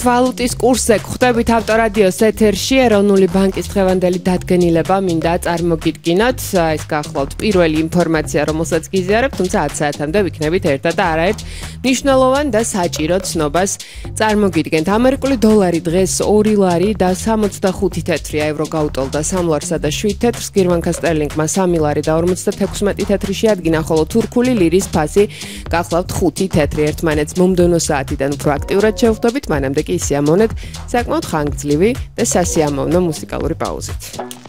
ვალუტის კურსზე ხვდებით ავტორადიოს ეთერში ეროვნული ბანკის დღევანდელი დადგენილება მინდა წარმოგიდგინოთ. ეს გახლავთ პირველი ინფორმაცია, რომელსაც გიზიარებთ, თუმცა 10 საათამდე ვიქნებით ერთად და არაერთ მნიშვნელოვან და საჭირო ცნობას წარმოგიდგენთ. ამერიკული დოლარი დღეს 2 ლარი და 65 თეთრია, ევრო გაუტოლდა 3 ლარსა და 7 თეთრს, გერმანკა სტერლინგმა 3 ლარი და 56 თეთრი შეადგინა, ხოლო თურქული ლირის ფასი გახლავთ 5 თეთრი. ერთმანეთს მომდევნო საათიდან უფრო აქტიურად შევხვდებით, მანამდე კი სიამოვნეთ საკმაოდ ხანგრძლივი და სასიამოვნო მუსიკალური პაუზით.